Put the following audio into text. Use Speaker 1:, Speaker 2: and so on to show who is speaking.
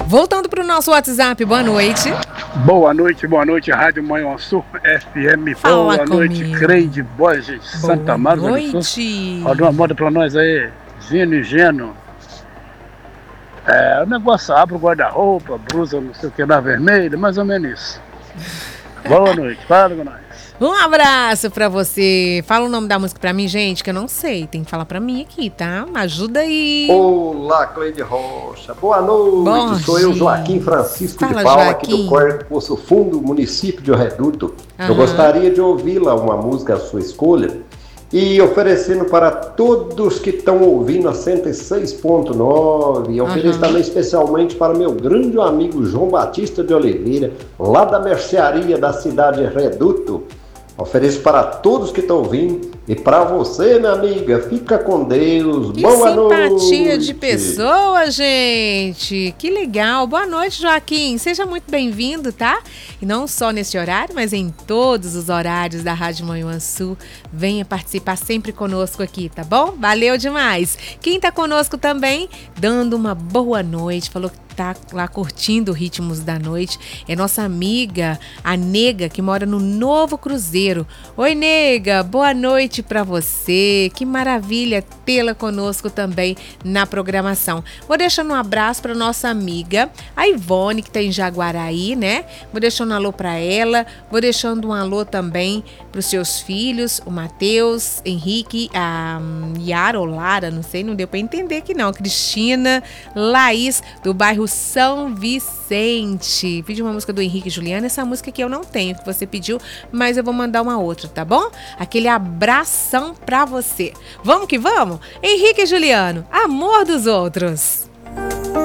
Speaker 1: Voltando para o nosso WhatsApp, boa noite.
Speaker 2: Boa noite, Rádio Manhuaçu FM.
Speaker 1: Fala
Speaker 2: boa noite,
Speaker 1: comigo.
Speaker 2: Creide Borges, Santa Amaro do Sul.
Speaker 1: Boa
Speaker 2: Roda uma moda pra nós aí, Zino e Geno. O negócio abre o guarda-roupa, blusa, não sei o que, na vermelha, mais ou menos isso. Boa noite, fala com nós.
Speaker 1: Um abraço pra você. Fala o nome da música pra mim, gente, que eu não sei. Tem que falar pra mim aqui, tá? Ajuda aí.
Speaker 3: Olá, Cleide Rocha. Boa noite.
Speaker 1: Bom
Speaker 3: Sou eu,
Speaker 1: dia.
Speaker 3: Joaquim Francisco
Speaker 1: Fala,
Speaker 3: de Paula,
Speaker 1: Joaquim.
Speaker 3: aqui do Córrego Poço Fundo, município de Reduto. Eu
Speaker 1: Aham.
Speaker 3: gostaria de ouvi-la, uma música à sua escolha, e oferecendo para todos que estão ouvindo a 106.9, e ofereço também especialmente para meu grande amigo João Batista de Oliveira, lá da mercearia da cidade de Reduto. Ofereço para todos que estão ouvindo e para você, minha amiga. Fica com Deus.
Speaker 1: Que
Speaker 3: Boa
Speaker 1: simpatia
Speaker 3: noite.
Speaker 1: de pessoa, gente. Que legal. Boa noite, Joaquim. Seja muito bem-vindo, tá? E não só nesse horário, mas em todos os horários da Rádio Manhuaçu. Venha participar sempre conosco aqui, tá bom? Valeu demais. Quem tá conosco também, dando uma boa noite, falou que tá lá curtindo Ritmos da Noite, é nossa amiga, a Nega, que mora no Novo Cruzeiro. Oi, Nega, boa noite pra você. Que maravilha tê-la conosco também na programação. Vou deixando um abraço pra nossa amiga, a Ivone, que tá em Jaguaraí, né? Vou deixando um alô pra ela, vou deixando um alô também pros seus filhos, o Matheus, Henrique, a Yara ou Lara, não sei, não deu pra entender aqui não, Cristina, Laís, do bairro São Vicente. Pedi uma música do Henrique e Juliana, essa música que eu não tenho, que você pediu, mas eu vou mandar uma outra, tá bom? Aquele abração pra você. Vamos que vamos? Henrique e Juliano, Amor dos Outros.